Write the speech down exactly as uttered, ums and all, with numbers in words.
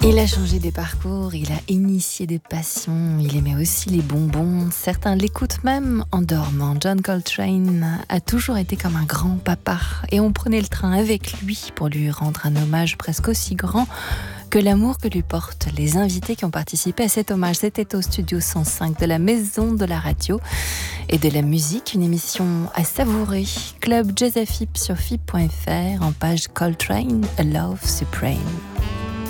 Il a changé des parcours, il a initié des passions, il aimait aussi les bonbons. Certains l'écoutent même en dormant. John Coltrane a toujours été comme un grand papa et on prenait le train avec lui pour lui rendre un hommage presque aussi grand que l'amour que lui portent les invités qui ont participé à cet hommage. C'était au studio cent cinq de la Maison de la Radio et de la Musique, une émission à savourer. Club Jazz à F I P sur F I P point F R en page Coltrane, A Love Supreme.